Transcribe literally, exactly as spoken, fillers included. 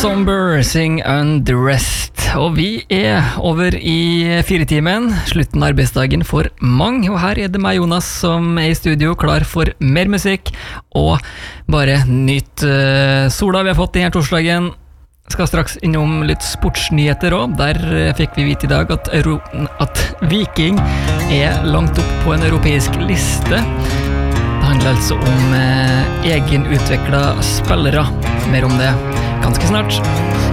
Somber, Sing Undressed. Og vi er over i firetimen, slutten av arbeidsdagen for mange. Og her er det meg, Jonas, som er i studio, klar for mer musikk. Og bare nyt uh, sola vi har fått denne torsdagen. Skal straks innom litt sportsnyheter også. Der fikk vi vite i dag at, Euro- at Viking er langt opp på en europeisk liste. Det handler altså om eh, egenutviklet spillere. Mer om det ganske snart.